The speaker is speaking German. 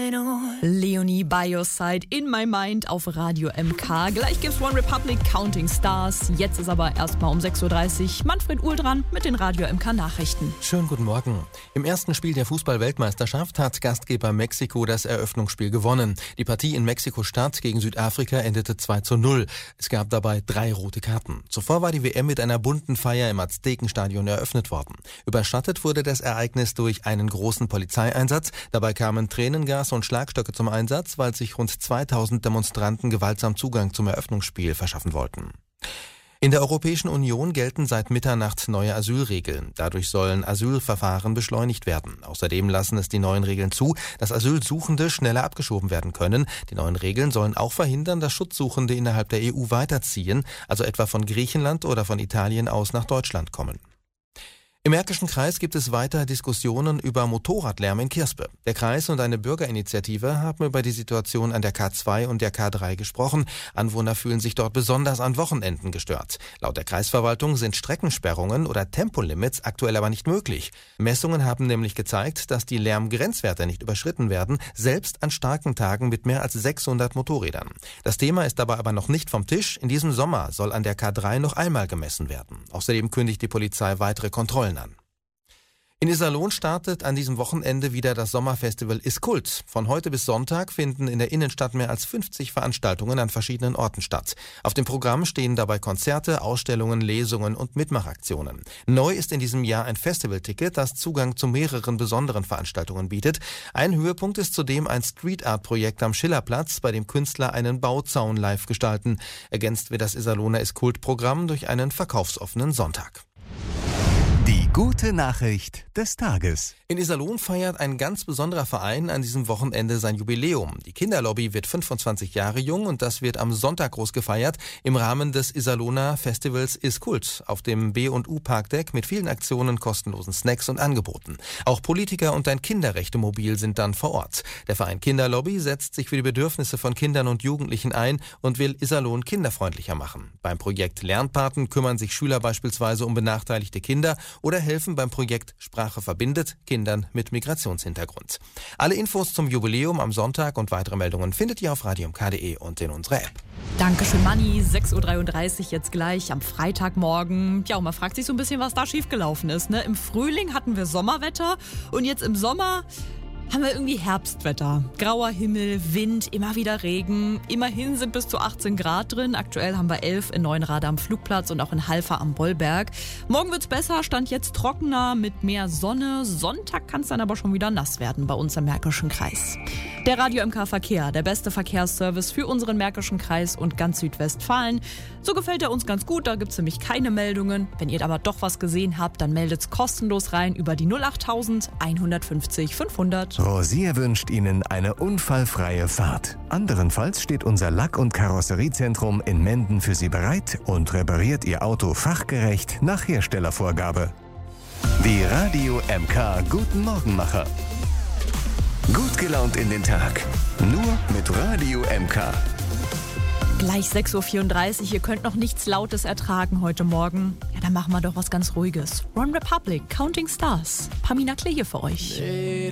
Leonie by your side in my mind auf Radio MK. Gleich gibt's One Republic Counting Stars. Jetzt ist aber erstmal um 6.30 Uhr Manfred Uhl dran mit den Radio MK Nachrichten. Schönen guten Morgen. Im ersten Spiel der Fußball-Weltmeisterschaft hat Gastgeber Mexiko das Eröffnungsspiel gewonnen. Die Partie in Mexiko-Stadt gegen Südafrika endete 2:0. Es gab dabei 3 rote Karten. Zuvor war die WM mit einer bunten Feier im Aztekenstadion eröffnet worden. Überschattet wurde das Ereignis durch einen großen Polizeieinsatz. Dabei kamen Tränengas und Schlagstöcke zum Einsatz, weil sich rund 2000 Demonstranten gewaltsam Zugang zum Eröffnungsspiel verschaffen wollten. In der Europäischen Union gelten seit Mitternacht neue Asylregeln. Dadurch sollen Asylverfahren beschleunigt werden. Außerdem lassen es die neuen Regeln zu, dass Asylsuchende schneller abgeschoben werden können. Die neuen Regeln sollen auch verhindern, dass Schutzsuchende innerhalb der EU weiterziehen, also etwa von Griechenland oder von Italien aus nach Deutschland kommen. Im Märkischen Kreis gibt es weiter Diskussionen über Motorradlärm in Kirspe. Der Kreis und eine Bürgerinitiative haben über die Situation an der K2 und der K3 gesprochen. Anwohner fühlen sich dort besonders an Wochenenden gestört. Laut der Kreisverwaltung sind Streckensperrungen oder Tempolimits aktuell aber nicht möglich. Messungen haben nämlich gezeigt, dass die Lärmgrenzwerte nicht überschritten werden, selbst an starken Tagen mit mehr als 600 Motorrädern. Das Thema ist dabei aber noch nicht vom Tisch. In diesem Sommer soll an der K3 noch einmal gemessen werden. Außerdem kündigt die Polizei weitere Kontrollen an. In Iserlohn startet an diesem Wochenende wieder das Sommerfestival Ist Kult. Von heute bis Sonntag finden in der Innenstadt mehr als 50 Veranstaltungen an verschiedenen Orten statt. Auf dem Programm stehen dabei Konzerte, Ausstellungen, Lesungen und Mitmachaktionen. Neu ist in diesem Jahr ein Festivalticket, das Zugang zu mehreren besonderen Veranstaltungen bietet. Ein Höhepunkt ist zudem ein Street-Art-Projekt am Schillerplatz, bei dem Künstler einen Bauzaun live gestalten. Ergänzt wird das Iserlohner Ist Kult-Programm durch einen verkaufsoffenen Sonntag. Die gute Nachricht des Tages. In Iserlohn feiert ein ganz besonderer Verein an diesem Wochenende sein Jubiläum. Die Kinderlobby wird 25 Jahre jung und das wird am Sonntag groß gefeiert im Rahmen des Iserlohner Festivals Ist Kult auf dem B&U-Parkdeck mit vielen Aktionen, kostenlosen Snacks und Angeboten. Auch Politiker und ein Kinderrechtemobil sind dann vor Ort. Der Verein Kinderlobby setzt sich für die Bedürfnisse von Kindern und Jugendlichen ein und will Iserlohn kinderfreundlicher machen. Beim Projekt Lernpaten kümmern sich Schüler beispielsweise um benachteiligte Kinder oder helfen beim Projekt Sprache verbindet Kindern mit Migrationshintergrund. Alle Infos zum Jubiläum am Sonntag und weitere Meldungen findet ihr auf radiomk.de und in unserer App. Dankeschön, Manni. 6.33 Uhr jetzt gleich am Freitagmorgen. Ja, und man fragt sich so ein bisschen, was da schiefgelaufen ist, ne? Im Frühling hatten wir Sommerwetter und jetzt im Sommer haben wir irgendwie Herbstwetter. Grauer Himmel, Wind, immer wieder Regen. Immerhin sind bis zu 18 Grad drin. Aktuell haben wir 11 in Neuenrade am Flugplatz und auch in Halver am Bollberg. Morgen wird's besser, Stand jetzt trockener mit mehr Sonne. Sonntag kann es dann aber schon wieder nass werden bei uns im Märkischen Kreis. Der Radio MK Verkehr, der beste Verkehrsservice für unseren Märkischen Kreis und ganz Südwestfalen. So gefällt er uns ganz gut, da gibt's nämlich keine Meldungen. Wenn ihr aber doch was gesehen habt, dann meldet's kostenlos rein über die 08000 150 500. Rosier wünscht Ihnen eine unfallfreie Fahrt. Anderenfalls steht unser Lack- und Karosseriezentrum in Menden für Sie bereit und repariert Ihr Auto fachgerecht nach Herstellervorgabe. Die Radio MK Guten Morgenmacher. Gut gelaunt in den Tag. Nur mit Radio MK. Gleich 6.34 Uhr, ihr könnt noch nichts Lautes ertragen heute Morgen. Ja, dann machen wir doch was ganz Ruhiges. One Republic, Counting Stars. Pamina Klee hier für euch.